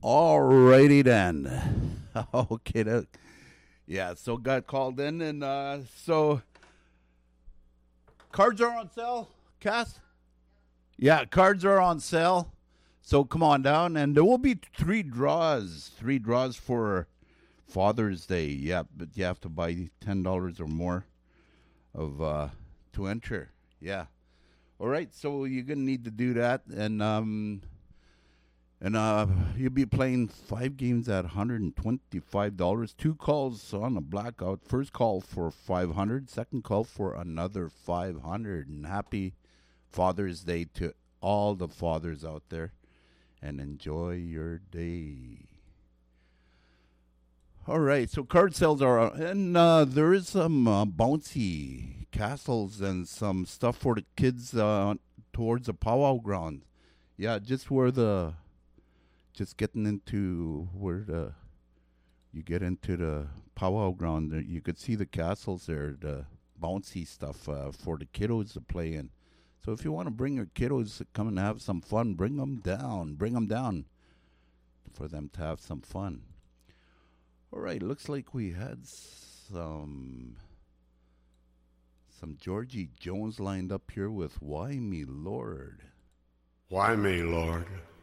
Alrighty then. Okay. Yeah, so got called in, and so cards are on sale, Cass? Yeah, cards are on sale. So come on down, and there will be three draws for Father's Day. Yeah, but you have to buy $10 or more of to enter. Yeah. All right, so you're gonna need to do that, and you'll be playing 5 games at $125. 2 calls on a blackout. First call for 500. Second call for another 500. And happy Father's Day to all the fathers out there. And enjoy your day. All right, so card sales are, and there is some bouncy castles and some stuff for the kids towards the powwow ground. Yeah, just getting into where you get into the powwow ground. You could see the castles there, the bouncy stuff for the kiddos to play in. So if you want to bring your kiddos to come and have some fun, bring them down. Bring them down for them to have some fun. All right, looks like we had some Georgie Jones lined up here with Why Me Lord. Why me, Lord?